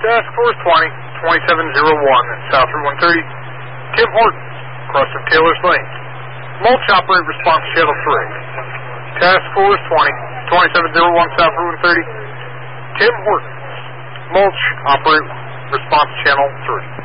Task Force 20, 2701, South Route 130. Tim Horton, crossing Taylor's Lane. Mulch operate response channel 3. Task Force 20, 2701, South Route 130. Tim Horton, mulch operate response channel 3.